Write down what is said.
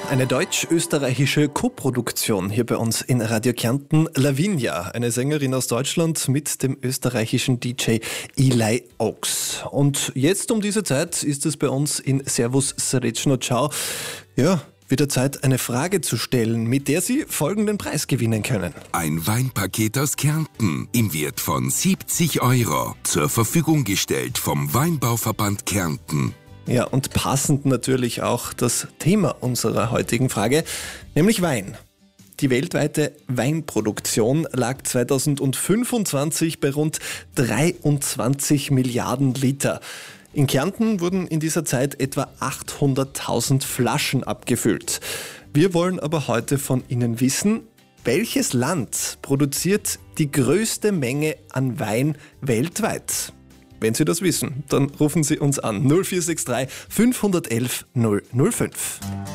Eine deutsch-österreichische Koproduktion hier bei uns in Radio Kärnten. Lavinia, eine Sängerin aus Deutschland mit dem österreichischen DJ Eli Oaks. Und jetzt um diese Zeit ist es bei uns in Servus Srečno Ciao. Ja, wieder Zeit, eine Frage zu stellen, mit der Sie folgenden Preis gewinnen können. Ein Weinpaket aus Kärnten im Wert von 70 €. Zur Verfügung gestellt vom Weinbauverband Kärnten. Ja, und passend natürlich auch das Thema unserer heutigen Frage, nämlich Wein. Die weltweite Weinproduktion lag 2025 bei rund 23 Milliarden Liter. In Kärnten wurden in dieser Zeit etwa 800.000 Flaschen abgefüllt. Wir wollen aber heute von Ihnen wissen, welches Land produziert die größte Menge an Wein weltweit? Wenn Sie das wissen, dann rufen Sie uns an 0463 511 005.